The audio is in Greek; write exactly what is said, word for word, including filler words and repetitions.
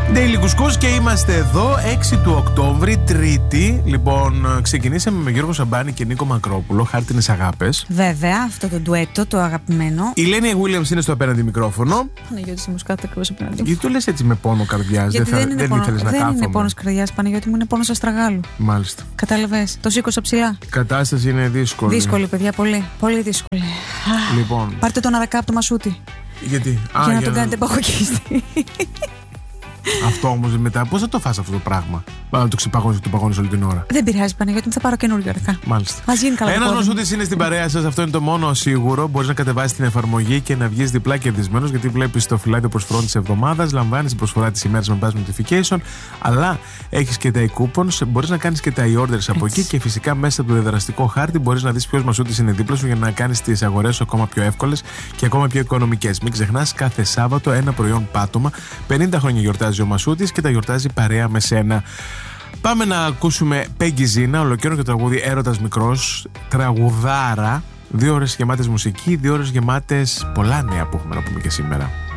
Daily Couscous και είμαστε εδώ έξι του Οκτώβρη, Τρίτη. Λοιπόν, ξεκινήσαμε με Γιώργο Σαμπάνη και Νίκο Μακρόπουλο, Χάρτινες Αγάπες. Βέβαια, αυτό το ντουέτο, το αγαπημένο. Η Λένια Williams είναι στο απέναντι μικρόφωνο. Παναγιώτης Μουσκάτα, ακριβώς απέναντι. Γιατί το λες έτσι με πόνο καρδιάς? Γιατί δεν, δεν, δεν, δεν ήθελες να κάθομαι? Δεν είναι πόνος καρδιάς, Παναγιώτη μου, είναι πόνος αστραγάλου. Μάλιστα. Κατάλαβες, το σήκωσα ψηλά. Η κατάσταση είναι δύσκολη. Δύσκολη, παιδιά, πολύ. Πολύ δύσκολη. Λοιπόν. Πάρτε τον αρακά από το Μασούτη. Γιατί? Για Α, να για τον να... κάνετε παγωγίστη. Αυτό όμως μετά, πώς θα το φας αυτό το πράγμα? Να το ξεπαγώνεις, το παγώνεις όλη την ώρα. Δεν πειράζει, Παναγιώτη μου, θα πάρω καινούργιο αρακά. Μάλιστα. Μας γίνει καλά. Ένας Μασούτης είναι στην παρέα σας, αυτό είναι το μόνο σίγουρο. Μπορείς να κατεβάσεις την εφαρμογή και να βγεις διπλά κερδισμένος, γιατί βλέπεις το φυλάδιο προσφορών της εβδομάδας, λαμβάνεις την προσφορά της ημέρας με pass notification, αλλά έχεις και τα e-coupons, μπορείς να κάνεις και τα e-orders από εκεί και φυσικά μέσα από το διαδραστικό χάρτη μπορείς να δεις ποιος Μασούτης είναι δίπλα σου για να κάνεις τις αγορές σου ακόμα πιο εύκολες και ακόμα πιο οικονομικές. Μην ξεχνάς, κάθε Σάββατο ένα προϊόν πάτωμα. πενήντα χρόνια γιορτάζει ο Μασούτης και τα γιορτάζει παρέα με σένα. Πάμε να ακούσουμε Πέγγι Ζίνα, ολοκαίρινο και τραγούδι Έρωτας Μικρός, τραγουδάρα. Δύο ώρες γεμάτες μουσική, δύο ώρες γεμάτες πολλά νέα που έχουμε να πούμε και σήμερα.